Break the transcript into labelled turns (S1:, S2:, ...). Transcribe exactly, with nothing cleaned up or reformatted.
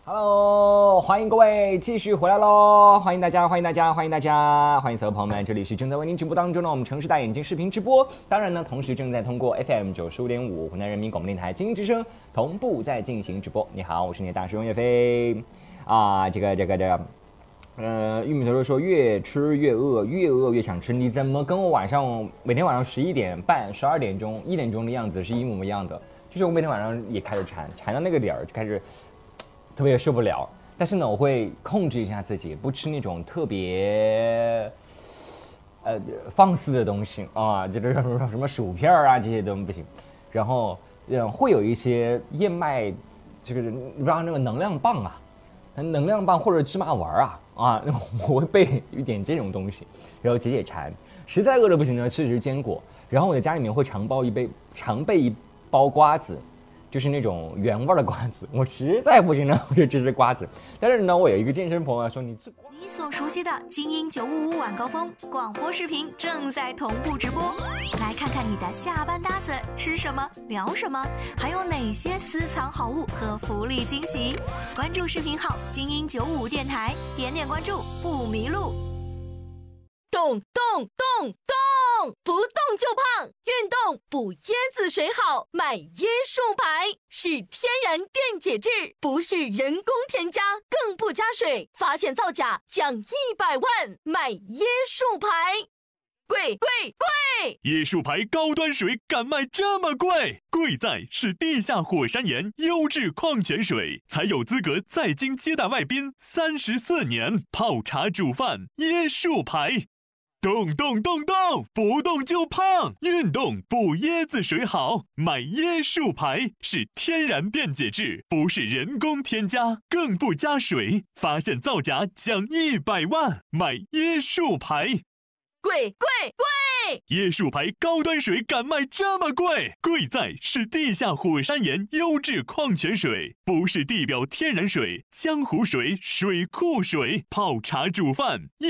S1: Hello， 欢迎各位继续回来喽！欢迎大家，欢迎大家，欢迎大家，欢迎所有朋友们！这里是正在为您直播当中的我们城市大眼睛视频直播，当然呢，同时正在通过 F M 九十五点五湖南人民广播电台经济之声同步在进行直播。你好，我是你的大师兄岳飞啊，这个这个这个，呃，玉米头说越吃越饿，越饿越想吃，你怎么跟我晚上每天晚上十一点半、十二点钟、一点钟的样子是一模一样的？就是我每天晚上也开始馋，馋到那个点儿就开始。特别受不了，但是呢，我会控制一下自己，不吃那种特别呃放肆的东西啊，就是什么什么薯片啊这些都不行。然后，嗯，会有一些燕麦，这个你知道那个能量棒啊，能量棒或者芝麻丸啊啊，我会备一点这种东西，然后解解馋。实在饿得不行呢，吃的是坚果。然后我在家里面会常包一杯，常备一包瓜子。就是那种原味的瓜子，我实在不行呢，我就吃吃瓜子。但是呢，我有一个健身朋友说，你吃瓜。
S2: 你所熟悉的精英九五五晚高峰广播视频正在同步直播，来看看你的下班搭子吃什么、聊什么，还有哪些私藏好物和福利惊喜。关注视频号精英九五五电台，点点关注不迷路。
S3: 动动动动，不动就胖，运动补椰子水好，买椰树牌是天然电解质，不是人工添加，更不加水，发现造假奖一百万，买椰树牌。贵贵贵！
S4: 椰树牌高端水敢卖这么贵？贵在是地下火山岩优质矿泉水，才有资格在京接待外宾三十四年，泡茶煮饭椰树牌。动动动动，不动就胖，运动补椰子水好，买椰树牌是天然电解质，不是人工添加，更不加水，发现造假奖一百万，买椰树牌。
S3: 贵贵贵！
S4: 椰树牌高端水敢卖这么贵？贵在是地下火山岩优质矿泉水，不是地表天然水、江湖水、水库水，泡茶煮饭。